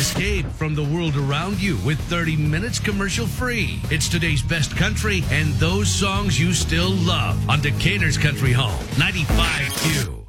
Escape from the world around you with 30 minutes commercial free. It's today's best country and those songs you still love on Decatur's Country Home, 95Q.